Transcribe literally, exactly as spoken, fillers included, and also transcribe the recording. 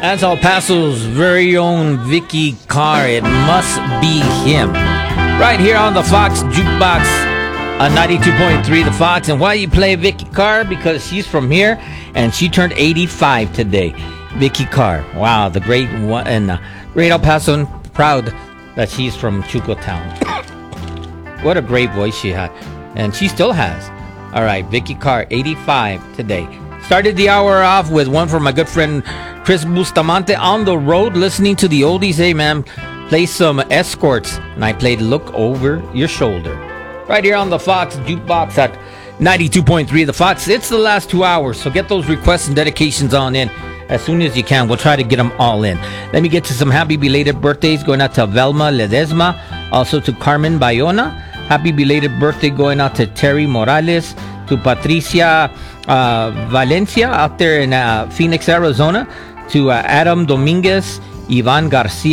That's El Paso's very own Vicky Carr. It must be him. Right here on the Fox Jukebox, uh, ninety-two point three The Fox. And why you play Vicky Carr? Because she's from here, and she turned eighty-five today. Vicky Carr. Wow, the great one. And uh, great El Paso, proud that she's from Chuco Town. What a great voice she had. And she still has. All right, Vicky Carr, eighty-five today. Started the hour off with one from my good friend Chris Bustamante, on the road listening to the oldies. Hey, man, play some Escorts. And I played Look Over Your Shoulder. Right here on the Fox Jukebox at ninety-two point three The Fox. It's the last two hours, so get those requests and dedications on in as soon as you can. We'll try to get them all in. Let me get to some happy belated birthdays going out to Velma Ledesma, also to Carmen Bayona. Happy belated birthday going out to Terry Morales, to Patricia uh, Valencia out there in uh, Phoenix, Arizona, to uh, Adam Dominguez, Ivan Garcia.